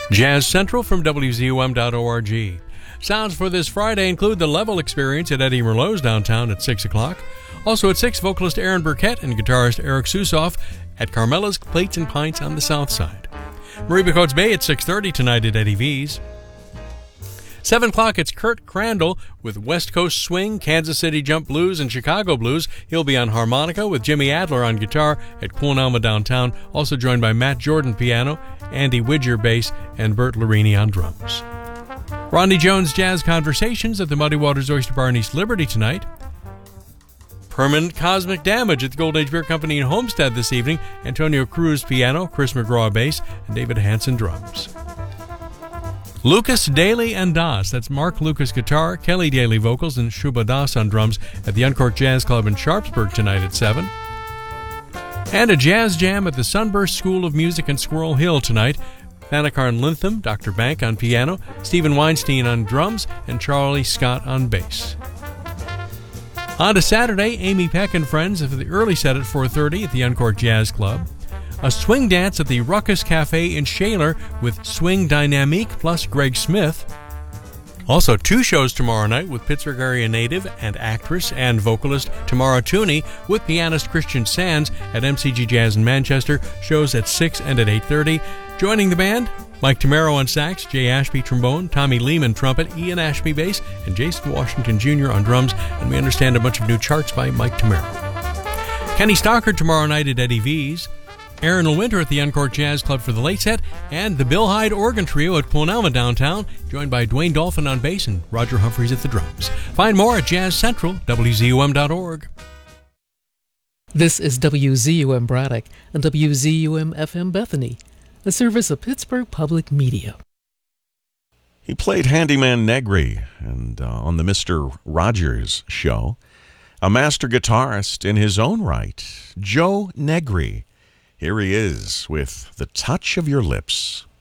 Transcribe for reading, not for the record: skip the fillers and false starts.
Jazz Central from WZUM.org. Sounds for this Friday include the Level Experience at Eddie Merlot's downtown at 6 o'clock. Also at 6, vocalist Aaron Burkett and guitarist Eric Susoff at Carmela's Plates and Pints on the south side. Marie Coates Bay at 6:30 tonight at Eddie V's. 7 o'clock, it's Kurt Crandall with West Coast Swing, Kansas City Jump Blues, and Chicago Blues. He'll be on harmonica with Jimmy Adler on guitar at Quilnalma downtown, also joined by Matt Jordan piano, Andy Widger bass, and Bert Larini on drums. Rodney Jones Jazz Conversations at the Muddy Waters Oyster Bar in East Liberty tonight. Permanent Cosmic Damage at the Gold Age Beer Company in Homestead this evening. Antonio Cruz piano, Chris McGraw bass, and David Hansen drums. Lucas Daly and Das, that's Mark Lucas guitar, Kelly Daly vocals, and Shuba Das on drums at the Uncorked Jazz Club in Sharpsburg tonight at 7. And a jazz jam at the Sunburst School of Music in Squirrel Hill tonight. Thanakarn Lintham, Dr. Bank on piano, Stephen Weinstein on drums, and Charlie Scott on bass. On to Saturday, Amy Peck and friends for the early set at 4:30 at the Uncorked Jazz Club. A swing dance at the Ruckus Cafe in Shaler with Swing Dynamique plus Greg Smith. Also 2 shows tomorrow night with Pittsburgh area native and actress and vocalist Tamara Tooney with pianist Christian Sands at MCG Jazz in Manchester. Shows at 6 and at 8:30. Joining the band, Mike Tamaro on sax, Jay Ashby trombone, Tommy Lehman trumpet, Ian Ashby bass, and Jason Washington Jr. on drums. And we understand a bunch of new charts by Mike Tamaro. Kenny Stockard tomorrow night at Eddie V's. Aaron Lewinter at the Uncorked Jazz Club for the late set, and the Bill Hyde Organ Trio at Quilnalma downtown, joined by Dwayne Dolphin on bass and Roger Humphreys at the drums. Find more at Jazz Central, WZUM.org. This is WZUM Braddock and WZUM FM Bethany, a service of Pittsburgh Public Media. He played Handyman Negri and on the Mr. Rogers show. A master guitarist in his own right, Joe Negri. Here he is with The Touch of Your Lips.